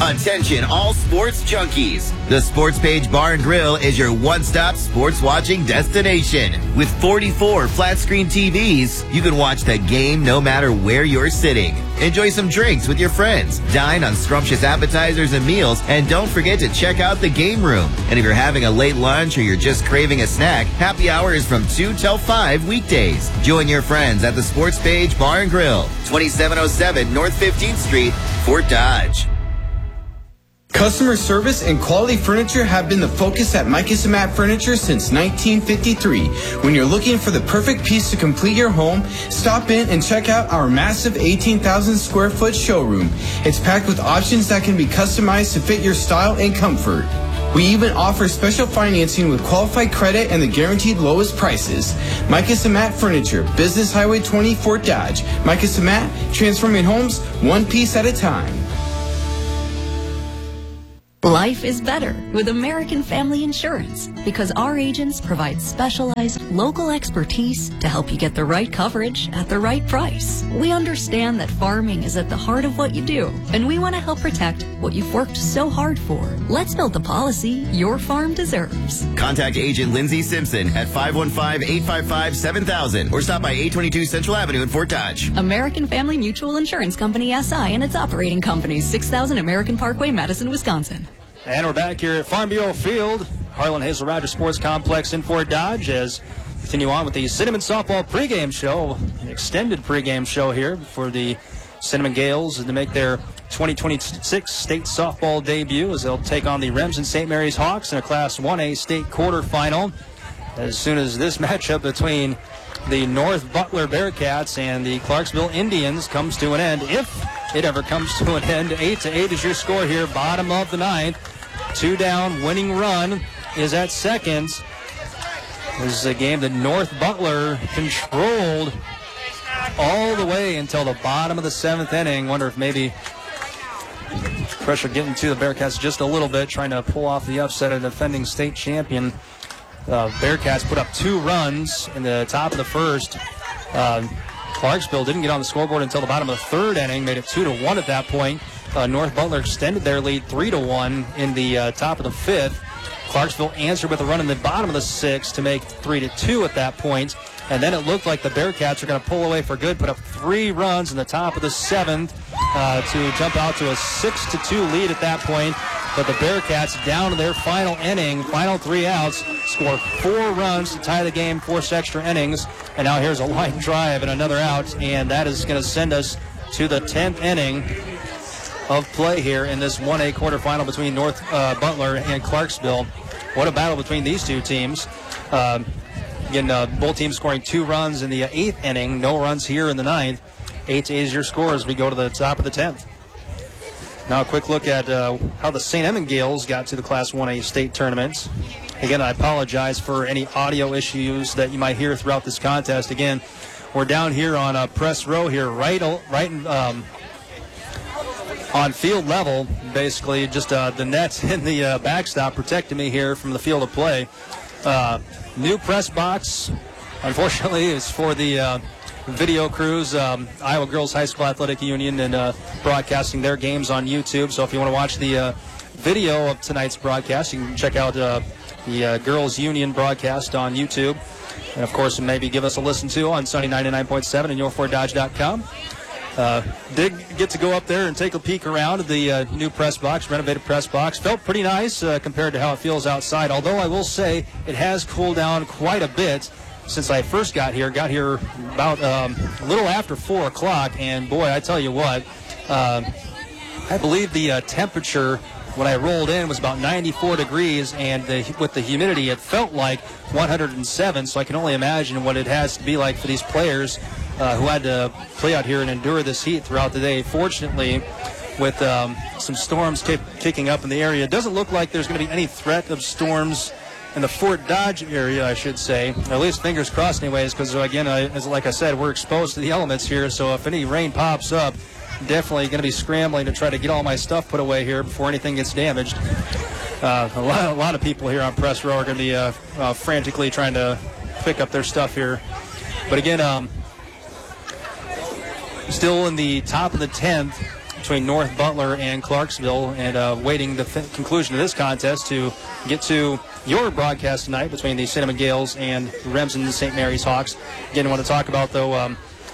Attention all sports junkies. The Sports Page Bar and Grill is your one-stop sports watching destination. With 44 flat-screen TVs, you can watch the game no matter where you're sitting. Enjoy some drinks with your friends. Dine on scrumptious appetizers and meals. And don't forget to check out the game room. And if you're having a late lunch or you're just craving a snack, happy hour is from 2 till 5 weekdays. Join your friends at the Sports Page Bar and Grill, 2707 North 15th Street, Fort Dodge. Customer service and quality furniture have been the focus at Micus and Matt Furniture since 1953. When you're looking for the perfect piece to complete your home, stop in and check out our massive 18,000 square foot showroom. It's packed with options that can be customized to fit your style and comfort. We even offer special financing with qualified credit and the guaranteed lowest prices. Micus and Matt Furniture, Business Highway 20, Fort Dodge. Micus and Matt, transforming homes one piece at a time. Life is better with American Family Insurance because our agents provide specialized local expertise to help you get the right coverage at the right price. We understand that farming is at the heart of what you do, and we want to help protect what you've worked so hard for. Let's build the policy your farm deserves. Contact Agent Lindsay Simpson at 515-855-7000 or stop by 822 Central Avenue in Fort Dodge. American Family Mutual Insurance Company, SI, and its operating companies, 6000 American Parkway, Madison, Wisconsin. And we're back here at Farm Bureau Field, Harlan Hazel Rogers Sports Complex in Fort Dodge, as we continue on with the Cinnamon Softball pregame show, an extended pregame show here for the Cinnamon Gales to make their 2026 state softball debut as they'll take on the Remsen St. Mary's Hawks in a Class 1A state quarterfinal. As soon as this matchup between the North Butler Bearcats and the Clarksville Indians comes to an end, if it ever comes to an end, 8-8 is your score here, bottom of the ninth. 2 down, winning run is at second. This is a game that North Butler controlled all the way until the bottom of the 7th inning. Wonder if maybe pressure getting to the Bearcats just a little bit, trying to pull off the upset of defending state champion. Bearcats put up 2 runs in the top of the first. Clarksville didn't get on the scoreboard until the bottom of the 3rd inning, made it 2-1 at that point. North Butler extended their lead 3-1 in the top of the 5th. Clarksville answered with a run in the bottom of the 6th to make 3-2 at that point. And then it looked like the Bearcats are going to pull away for good, put up 3 runs in the top of the 7th to jump out to a 6-2 lead at that point. But the Bearcats, down to their final inning, final 3 outs, score 4 runs to tie the game, 4 extra innings. And now here's a line drive and another out, and that is going to send us to the 10th inning of play here in this 1A quarterfinal between North Butler and Clarksville. What a battle between these two teams. Again, both teams scoring 2 runs in the 8th inning, no runs here in the 9th. 8-8 is your score as we go to the top of the 10th. Now a quick look at how the St. Edmund Gales got to the Class 1A state tournaments. Again, I apologize for any audio issues that you might hear throughout this contest. Again, we're down here on press row here, right on field level, basically. Just the net and the backstop protecting me here from the field of play. New press box, unfortunately, is for the video crews, Iowa Girls High School Athletic Union, and broadcasting their games on YouTube. So if you want to watch the video of tonight's broadcast, you can check out the Girls Union broadcast on YouTube. And, of course, maybe give us a listen to on Sunny 99.7 and YourFortDodge.com. Did get to go up there and take a peek around the new press box, renovated press box. Felt pretty nice compared to how it feels outside, although I will say it has cooled down quite a bit since I first got here. Got here about a little after 4 o'clock, and boy, I tell you what, I believe the temperature when I rolled in was about 94 degrees, and with the humidity, it felt like 107, so I can only imagine what it has to be like for these players who had to play out here and endure this heat throughout the day. Fortunately, with some storms kicking up in the area, it doesn't look like there's going to be any threat of storms in the Fort Dodge area, I should say. Or at least fingers crossed anyways, because again, like I said, we're exposed to the elements here, so if any rain pops up, definitely going to be scrambling to try to get all my stuff put away here before anything gets damaged. A lot of people here on press row are going to be frantically trying to pick up their stuff here. But again, still in the top of the 10th, between North Butler and Clarksville, and waiting the conclusion of this contest to get to your broadcast tonight between the Cinnamon Gales and Remsen St. Mary's Hawks. Again, I want to talk about, though,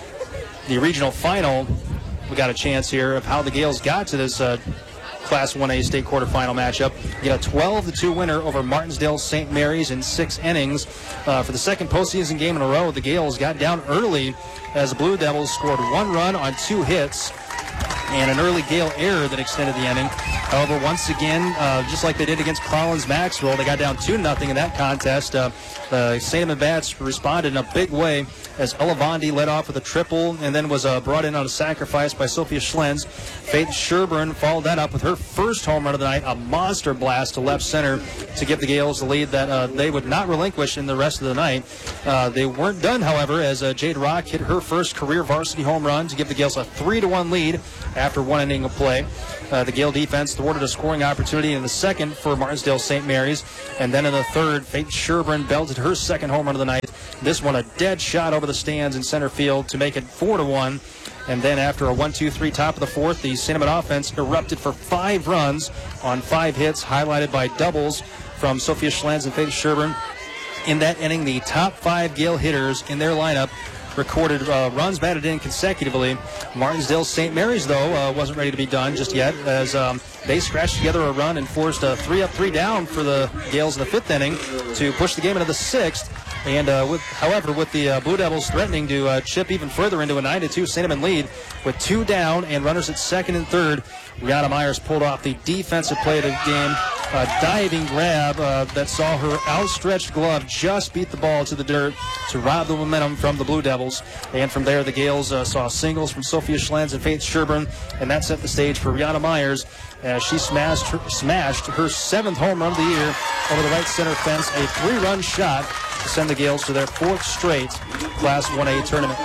the regional final. We got a chance here of how the Gales got to this Class 1A state quarterfinal matchup. You get a 12-2 winner over Martinsdale St. Mary's in 6 innings. For the second postseason game in a row, the Gales got down early as the Blue Devils scored 1 run on 2 hits and an early Gale error that extended the inning. However, once again, just like they did against Collins-Maxwell, they got down 2-0 in that contest. The St. Bats responded in a big way as Elevandi led off with a triple and then was brought in on a sacrifice by Sophia Schlenz. Faith Sherburne followed that up with her first home run of the night, a monster blast to left center to give the Gales the lead that they would not relinquish in the rest of the night. They weren't done, however, as Jade Rock hit her first career varsity home run to give the Gales a 3-1 lead after 1 inning of play. The Gale defense thwarted a scoring opportunity in the second for Martinsdale St. Mary's, and then in the third, Faith Sherburne belted her second home run of the night. This one a dead shot over the stands in center field to make it 4-1. And then after a 1-2-3 top of the fourth, the Cinnamon offense erupted for 5 runs on 5 hits, highlighted by doubles from Sophia Schlenz and Faith Sherburne. In that inning, the top 5 Gale hitters in their lineup recorded runs batted in consecutively. Martinsdale St. Mary's, though, wasn't ready to be done just yet, as they scratched together a run and forced a 3-up, 3-down for the Gales in the 5th inning to push the game into the 6th. And however, with the Blue Devils threatening to chip even further into a 9-2 Cinnamon lead with 2 down and runners at 2nd and 3rd, Rihanna Myers pulled off the defensive play of the game. A diving grab that saw her outstretched glove just beat the ball to the dirt to rob the momentum from the Blue Devils. And from there, the Gales saw singles from Sophia Schlenz and Faith Sherburne, and that set the stage for Rihanna Myers as she smashed her 7th home run of the year over the right center fence, a 3-run shot to send the Gales to their 4th straight Class 1A tournament.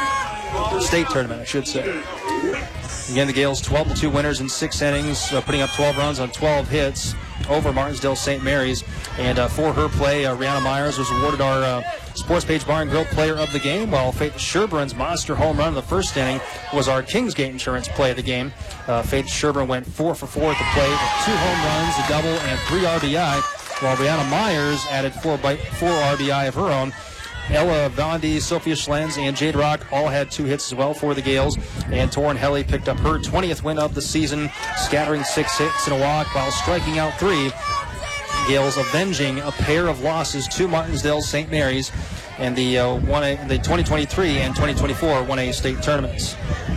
State tournament, I should say. Again, the Gales 12-2 winners in 6 innings, putting up 12 runs on 12 hits over Martinsdale St. Mary's. And for her play, Rihanna Myers was awarded our Sports Page Bar and Grill Player of the Game, while Faith Sherburne's monster home run in the first inning was our Kingsgate Insurance Play of the Game. Faith Sherburne went 4 for 4 at the plate with 2 home runs, a double, and 3 RBI, while Rihanna Myers added 4 RBI of her own. Ella Vondi, Sophia Schlenz, and Jade Rock all had 2 hits as well for the Gales. And Torrin Helly picked up her 20th win of the season, scattering 6 hits and a walk while striking out 3. Gales avenging a pair of losses to Martinsdale St. Mary's and the 2023 and 2024 1A state tournaments.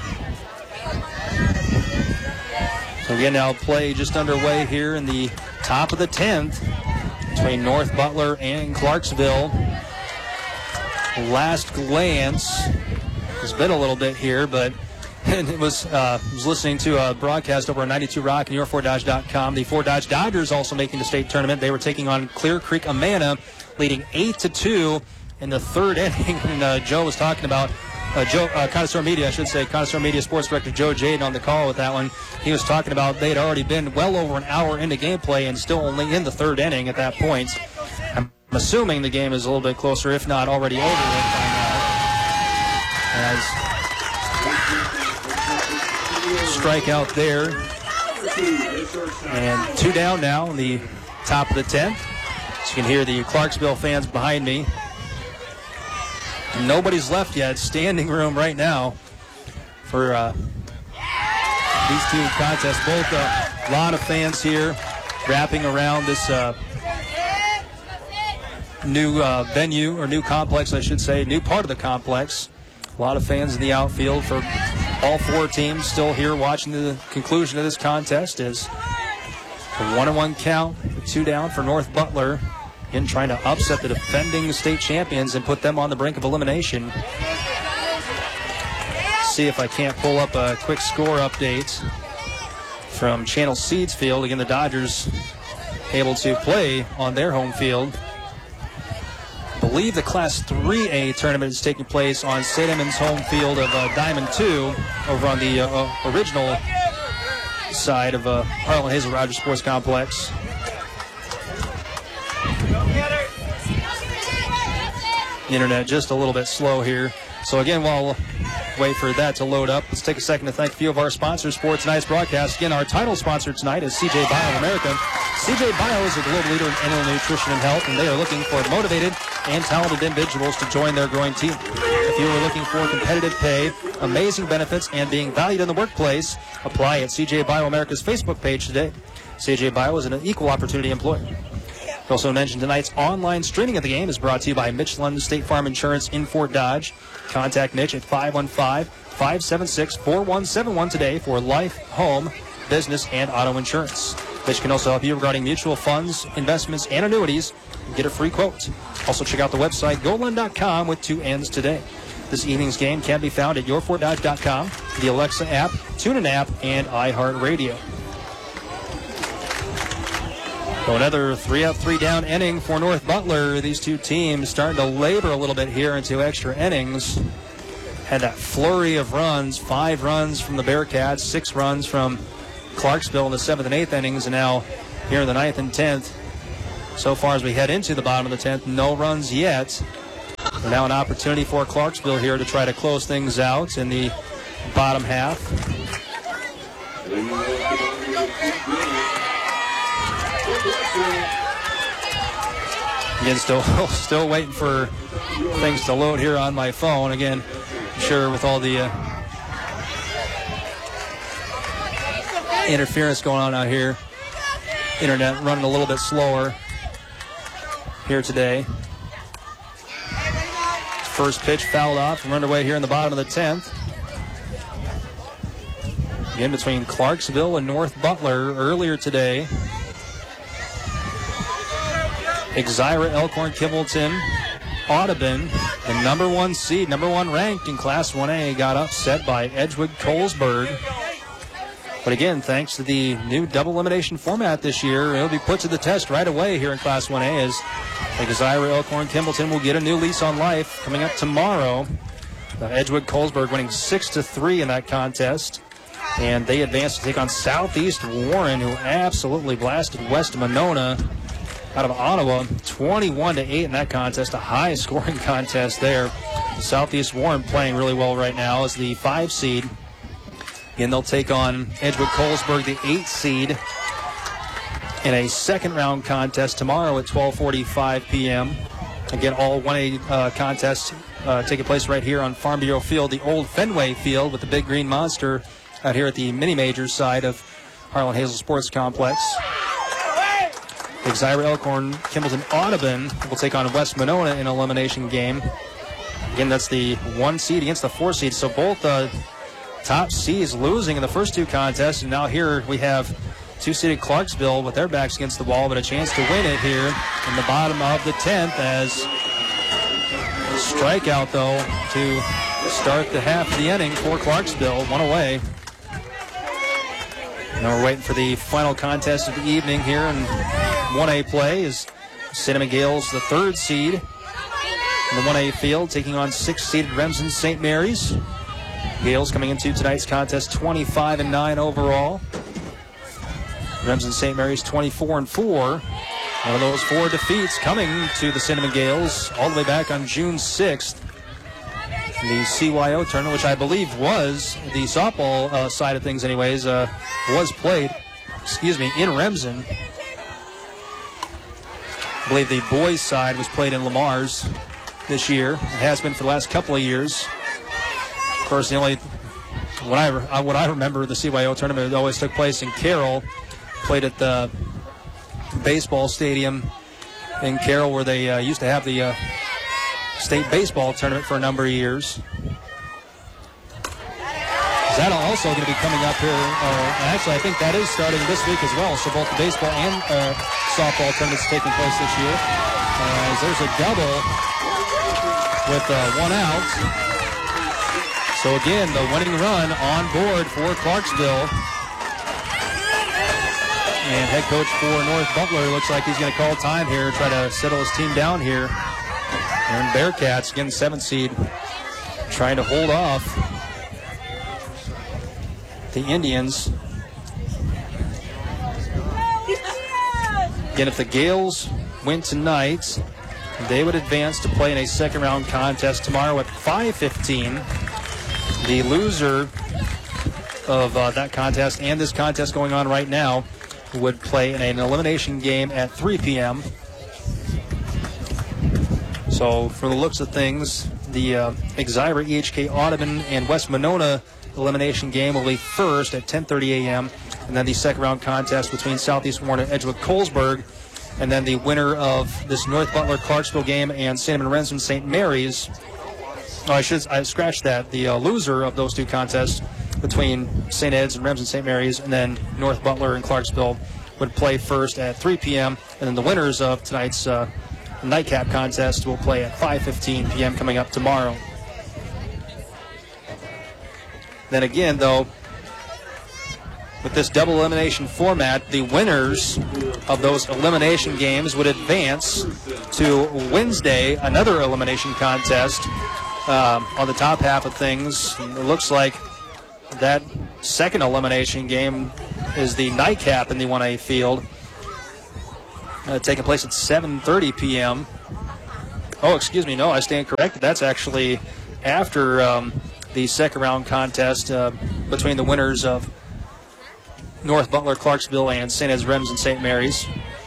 So again, now play just underway here in the top of the 10th between North Butler and Clarksville. Last glance, it's been a little bit here, but it was listening to a broadcast over on 92 Rock and your4dodge.com. The Fort Dodge Dodgers also making the state tournament. They were taking on Clear Creek Amana, leading 8-2 in the 3rd inning. And Joe was talking about Connoisseur Media, I should say, Connoisseur Media Sports Director Joe Jaden on the call with that one. He was talking about they had already been well over an hour into gameplay and still only in the 3rd inning at that point. I'm assuming the game is a little bit closer, if not already over with by now. As strikeout there. And 2 down now in the top of the 10th. As you can hear the Clarksville fans behind me. Nobody's left yet. Standing room right now for these 2 contests. Both a lot of fans here wrapping around this new venue, or new complex, I should say, new part of the complex. A lot of fans in the outfield for all 4 teams still here watching the conclusion of this contest as a 1-1 count, 2 down for North Butler. Again, trying to upset the defending state champions and put them on the brink of elimination. See if I can't pull up a quick score update from Channel Seedsfield. Again, the Dodgers able to play on their home field. I believe the Class 3A tournament is taking place on St. Edmunds' home field of Diamond 2 over on the original side of Harlan Hazel Rogers Sports Complex. Internet just a little bit slow here. So again, while wait for that to load up. Let's take a second to thank a few of our sponsors for tonight's broadcast. Again, our title sponsor tonight is CJ Bio of America. CJ Bio is a global leader in animal nutrition and health, and they are looking for motivated and talented individuals to join their growing team. If you are looking for competitive pay, amazing benefits, and being valued in the workplace, apply at CJ Bio America's Facebook page today. CJ Bio is an equal opportunity employer. We also mentioned tonight's online streaming of the game is brought to you by Mitch London State Farm Insurance in Fort Dodge. Contact Mitch at 515-576-4171 today for life, home, business, and auto insurance. Mitch can also help you regarding mutual funds, investments, and annuities. Get a free quote. Also check out the website golund.com with 2 N's today. This evening's game can be found at yourfortdodge.com, the Alexa app, TuneIn app, and iHeartRadio. So another 3-up, 3-down inning for North Butler. These two teams starting to labor a little bit here into extra innings. Had that flurry of runs, 5 runs from the Bearcats, 6 runs from Clarksville in the 7th and 8th innings, and now here in the 9th and 10th. So far as we head into the bottom of the 10th, no runs yet. And now an opportunity for Clarksville here to try to close things out in the bottom half. Again, still waiting for things to load here on my phone. Again, I'm sure with all the interference going on out here, internet running a little bit slower here today. First pitch fouled off and underway here in the bottom of the 10th. Again, between Clarksville and North Butler earlier today. Exira, Elkhorn, Kimballton, Audubon, the number 1 seed, number 1 ranked in Class 1A, got upset by Edgewood Colesburg. But again, thanks to the new double elimination format this year, it'll be put to the test right away here in Class 1A as Exira, Elkhorn, Kimballton will get a new lease on life coming up tomorrow. Edgewood Colesburg winning 6-3 in that contest. And they advance to take on Southeast Warren, who absolutely blasted West Monona out of Ottawa, 21-8 in that contest, a high-scoring contest there. Southeast Warren playing really well right now as the 5 seed. Again, they'll take on Edgewood Colesburg, the 8 seed, in a second-round contest tomorrow at 12:45 p.m. Again, all 1A contests taking place right here on Farm Bureau Field, the old Fenway Field with the Big Green Monster out here at the mini-majors side of Harlan Hazel Sports Complex. Exira, Elkhorn, Kimballton, Audubon will take on West Monona in an elimination game. Again, that's the 1 seed against the 4 seed. So both top seeds losing in the first 2 contests. And now here we have 2-seeded Clarksville with their backs against the wall, but a chance to win it here in the bottom of the 10th as strikeout, though, to start the half of the inning for Clarksville. 1 away. Now we're waiting for the final contest of the evening here in 1A play is Cinnamon Gales, the 3rd seed in the 1A field, taking on 6-seeded Remsen St. Mary's. Gales coming into tonight's contest 25-9 overall. Remsen St. Mary's 24-4. One of those 4 defeats coming to the Cinnamon Gales all the way back on June 6th. The CYO tournament, which I believe was the softball side of things anyways, was played, in Remsen. I believe the boys' side was played in Lamar's this year. It has been for the last couple of years. Of course, the only what I remember the CYO tournament always took place in Carroll. Played at the baseball stadium in Carroll where they used to have the state baseball tournament for a number of years. Is that also going to be coming up here? Actually, I think that is starting this week as well. So both the baseball and softball tournaments taking place this year. As there's a double with 1 out. So again, the winning run on board for Clarksville. And head coach for North Butler looks like he's going to call time here, try to settle his team down here. And Bearcats, again, 7th seed, trying to hold off the Indians. Again, if the Gales win tonight, they would advance to play in a second-round contest tomorrow at 5:15. The loser of that contest and this contest going on right now would play in an elimination game at 3 p.m. So for the looks of things, the Exira, EHK Audubon, and West Monona elimination game will be first at 10:30 a.m. And then the second round contest between Southeast Warren and Edgewood Colesburg. And then the winner of this North Butler Clarksville game and Sandeman Remsen St. Mary's. Oh, I scratched that. The loser of those two contests between St. Ed's and Remsen St. Mary's, and then North Butler and Clarksville would play first at 3 p.m. And then the winners of tonight's nightcap contest will play at 5:15 p.m. coming up tomorrow. Then again, though, with this double elimination format, the winners of those elimination games would advance to Wednesday, another elimination contest on the top half of things. It looks like that second elimination game is the nightcap in the 1A field, taking place at 7:30 p.m. Oh, excuse me, no, I stand corrected. That's actually after the second round contest between the winners of North Butler, Clarksville, and St. Ed's Remsen St. Mary's.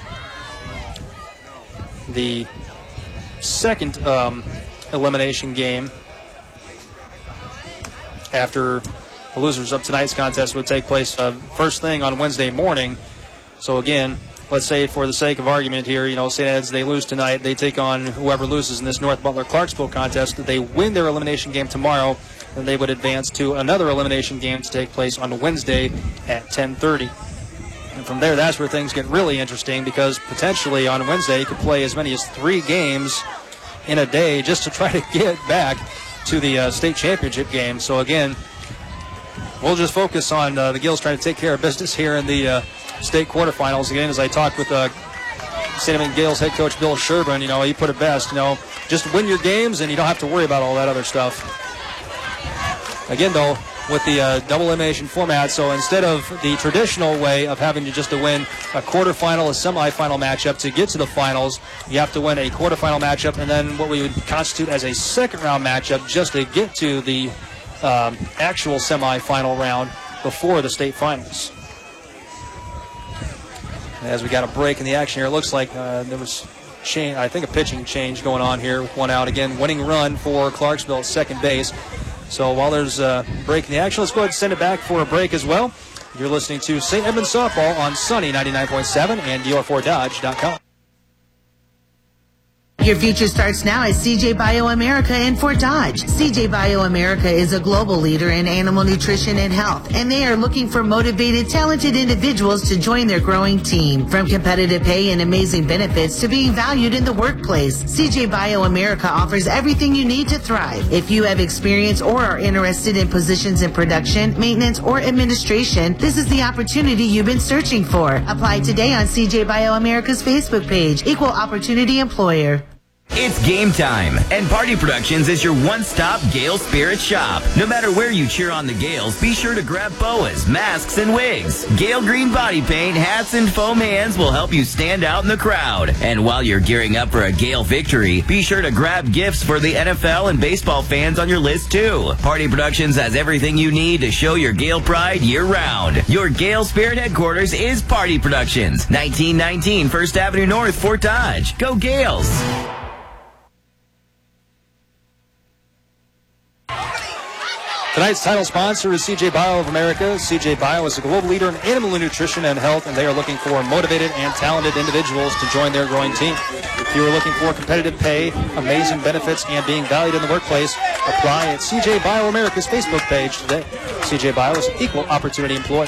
The second elimination game after the losers of tonight's contest would take place first thing on Wednesday morning. So again, let's say for the sake of argument here, St. Ed's, they lose tonight, they take on whoever loses in this North Butler Clarksville contest. They win their elimination game tomorrow, then they would advance to another elimination game to take place on Wednesday at 10:30. And from there, that's where things get really interesting, because potentially on Wednesday you could play as many as 3 games in a day just to try to get back to the state championship game. So again, we'll just focus on the Gales trying to take care of business here in the state quarterfinals. Again, as I talked with Sandeman Gales head coach Bill Sherburne, he put it best, just win your games and you don't have to worry about all that other stuff. Again, though, with the double elimination format, so instead of the traditional way of having to just to win a quarterfinal, a semifinal matchup to get to the finals, you have to win a quarterfinal matchup and then what we would constitute as a second round matchup just to get to the actual semifinal round before the state finals. As we got a break in the action here, it looks like there was I think a pitching change going on here with one out. Again, winning run for Clarksville at second base. So while there's a break in the action, let's go ahead and send it back for a break as well. You're listening to St. Edmunds Softball on Sunny 99.7 and your4dodge.com. Your future starts now at CJ Bio-America in Fort Dodge. CJ Bio-America is a global leader in animal nutrition and health, and they are looking for motivated, talented individuals to join their growing team. From competitive pay and amazing benefits to being valued in the workplace, CJ Bio-America offers everything you need to thrive. If you have experience or are interested in positions in production, maintenance, or administration, this is the opportunity you've been searching for. Apply today on CJ Bio-America's Facebook page, Equal Opportunity Employer. It's game time, and Party Productions is your one-stop Gale Spirit shop. No matter where you cheer on the Gales, be sure to grab boas, masks, and wigs. Gale Green body paint, hats, and foam hands will help you stand out in the crowd. And while you're gearing up for a Gale victory, be sure to grab gifts for the NFL and baseball fans on your list, too. Party Productions has everything you need to show your Gale pride year-round. Your Gale Spirit headquarters is Party Productions, 1919 First Avenue North, Fort Dodge. Go Gales! Tonight's title sponsor is CJ Bio of America. CJ Bio is a global leader in animal nutrition and health, and they are looking for motivated and talented individuals to join their growing team. If you are looking for competitive pay, amazing benefits, and being valued in the workplace, apply at CJ Bio America's Facebook page today. CJ Bio is an equal opportunity employer.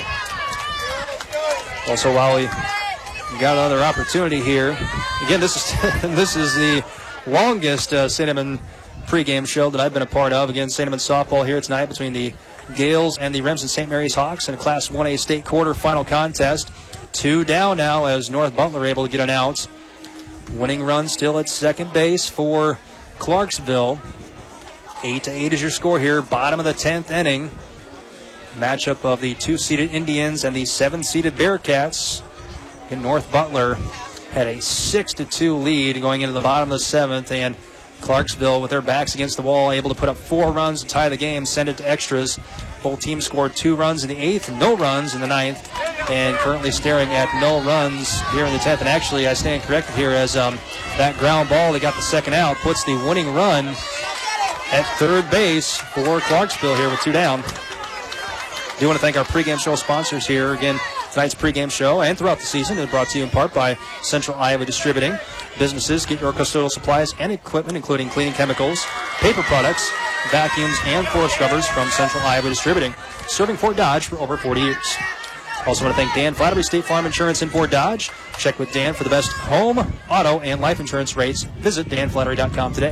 Also, while we got another opportunity here, again, this is the longest Cinnamon pregame show that I've been a part of. Again, St. Edmunds softball here tonight between the Gales and the Remsen St. Mary's Hawks in a Class 1A state quarterfinal contest. 2 down now as North Butler able to get an out. Winning run still at second base for Clarksville. 8-8 is your score here. Bottom of the 10th inning. Matchup of the 2-seeded Indians and the 7-seeded Bearcats. And North Butler had a 6-2 lead going into the bottom of the 7th, and Clarksville, with their backs against the wall, able to put up 4 runs and tie the game, send it to extras. Both teams scored 2 runs in the 8th, no runs in the 9th, and currently staring at no runs here in the 10th. And actually, I stand corrected here as that ground ball that got the second out puts the winning run at third base for Clarksville here with 2 down. I do want to thank our pregame show sponsors here. Again, tonight's pregame show and throughout the season is brought to you in part by Central Iowa Distributing. Businesses, get your custodial supplies and equipment, including cleaning chemicals, paper products, vacuums, and floor scrubbers from Central Iowa Distributing, serving Fort Dodge for over 40 years. Also want to thank Dan Flattery, State Farm Insurance in Fort Dodge. Check with Dan for the best home, auto, and life insurance rates. Visit danflattery.com today.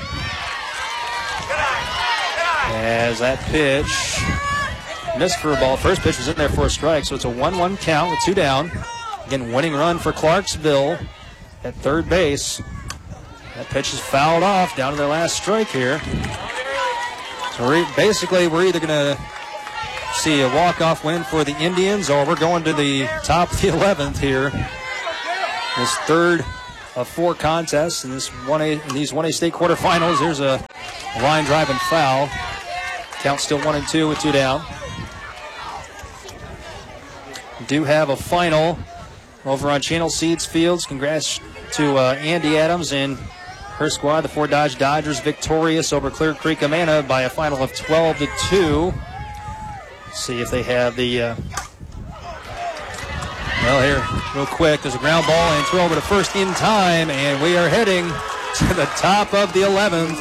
As that pitch missed for a ball. First pitch was in there for a strike, so it's a 1-1 count with 2 down. Again, winning run for Clarksville at third base. That pitch is fouled off down to their last strike here. So we're either going to see a walk-off win for the Indians, or we're going to the top of the 11th here. This third of 4 contests in these 1A state quarterfinals. There's a line drive and foul. Count still 1-2 with 2 down. We do have a final over on Channel Seeds Fields. Congrats to Andy Adams and her squad. The Fort Dodge Dodgers victorious over Clear Creek Amana by a final of 12-2. See if they have the well, here real quick, there's a ground ball and throw over to first in time, and we are heading to the top of the 11th.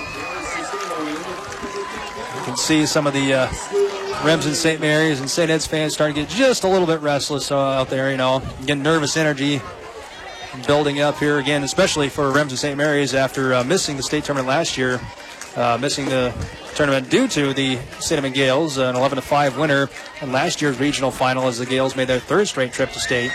You can see some of the Remsen St. Mary's and St. Ed's fans starting to get just a little bit restless out there, getting nervous energy building up here again, especially for Remsen St. Mary's after missing the state tournament last year, missing the tournament due to the Cinnamon Gales, an 11-5 winner in last year's regional final as the Gales made their 3rd straight trip to state.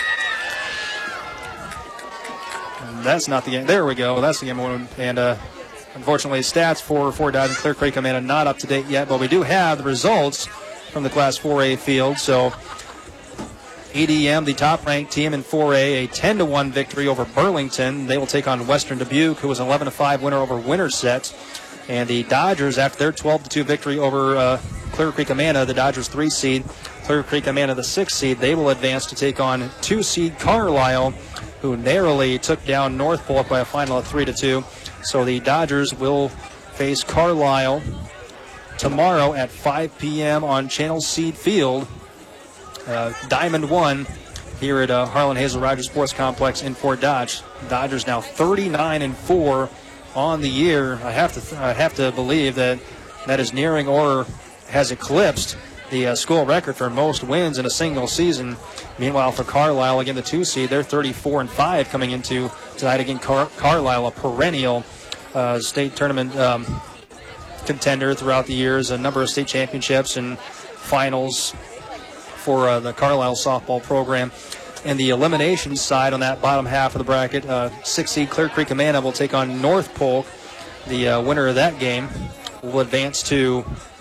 And that's not the game. There we go. That's the game. And unfortunately, stats for Fort Dodge and Clear Creek Amana not up to date yet, but we do have the results from the Class 4A field. So EDM, the top-ranked team in 4A, a 10-1 victory over Burlington. They will take on Western Dubuque, who was an 11-5 winner over Winterset. And the Dodgers, after their 12-2 victory over Clear Creek Amana, the Dodgers 3 seed, Clear Creek Amana the 6 seed, they will advance to take on 2 seed Carlisle, who narrowly took down North Polk by a final of 3-2. So the Dodgers will face Carlisle tomorrow at 5 p.m. on Channel Seed Field, Diamond 1, here at Harlan Hazel Rogers Sports Complex in Fort Dodge. Dodgers now 39-4 on the year. I have to believe that is nearing or has eclipsed the school record for most wins in a single season. Meanwhile, for Carlisle, again the 2 seed, they're 34-5 coming into tonight. Again, Carlisle, a perennial state tournament contender throughout the years, a number of state championships and finals for the Carlisle softball program. And the elimination side on that bottom half of the bracket, 6 seed Clear Creek Amana will take on North Polk. The winner of that game will advance to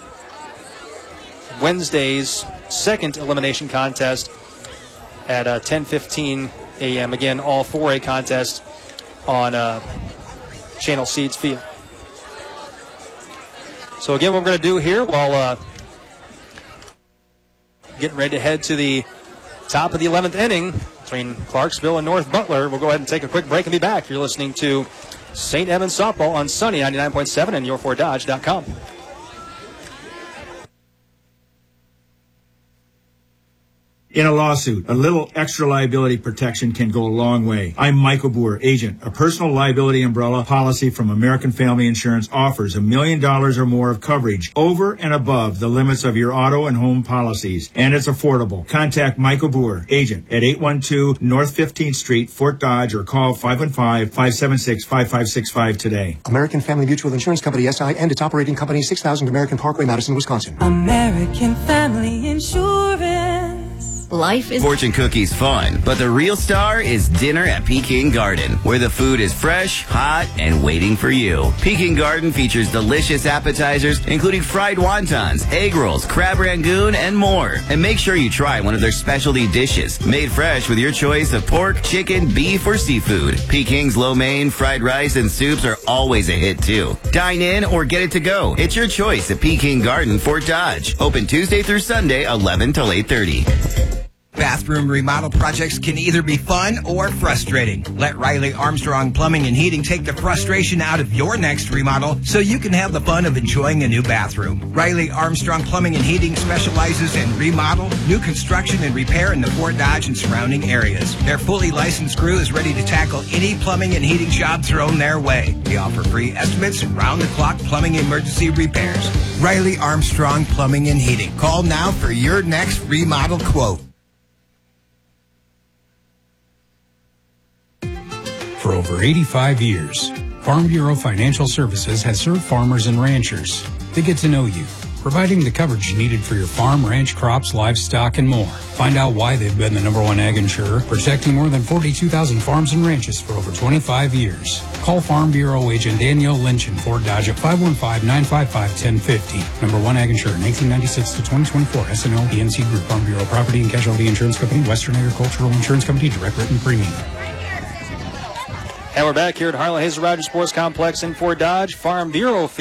Wednesday's 2nd elimination contest at 10:15 a.m. Again, all 4A contests on Channel Seeds Field. So again, what we're going to do here while getting ready to head to the top of the 11th inning between Clarksville and North Butler, we'll go ahead and take a quick break and be back. You're listening to St. Edmunds Softball on Sunny 99.7 and yourfortdodge.com. In a lawsuit, a little extra liability protection can go a long way. I'm Michael Boer, agent. A personal liability umbrella policy from American Family Insurance offers $1 million or more of coverage over and above the limits of your auto and home policies. And it's affordable. Contact Michael Boer, agent, at 812 North 15th Street, Fort Dodge, or call 515-576-5565 today. American Family Mutual Insurance Company, SI, and its operating company, 6000 American Parkway, Madison, Wisconsin. American Family Insurance. Life is... Fortune cookies fun, but the real star is dinner at Peking Garden, where the food is fresh, hot, and waiting for you. Peking Garden features delicious appetizers, including fried wontons, egg rolls, crab rangoon, and more. And make sure you try one of their specialty dishes, made fresh with your choice of pork, chicken, beef, or seafood. Peking's lo mein, fried rice, and soups are always a hit, too. Dine in or get it to go. It's your choice at Peking Garden, Fort Dodge. Open Tuesday through Sunday, 11 till 8:30. Bathroom remodel projects can either be fun or frustrating. Let Riley Armstrong Plumbing and Heating take the frustration out of your next remodel so you can have the fun of enjoying a new bathroom. Riley Armstrong Plumbing and Heating specializes in remodel, new construction, and repair in the Fort Dodge and surrounding areas. Their fully licensed crew is ready to tackle any plumbing and heating job thrown their way. They offer free estimates and round-the-clock plumbing emergency repairs. Riley Armstrong Plumbing and Heating. Call now for your next remodel quote. For over 85 years, Farm Bureau Financial Services has served farmers and ranchers. They get to know you, providing the coverage needed for your farm, ranch, crops, livestock, and more. Find out why they've been the #1 ag insurer, protecting more than 42,000 farms and ranches for over 25 years. Call Farm Bureau agent Danielle Lynch in Fort Dodge at 515-955-1050. #1 ag insurer, 1996 to 2024. S&O PNC Group, Farm Bureau Property and Casualty Insurance Company, Western Agricultural Insurance Company, direct written premium. And we're back here at Harlan Hazel Rogers Sports Complex in Fort Dodge. Farm Bureau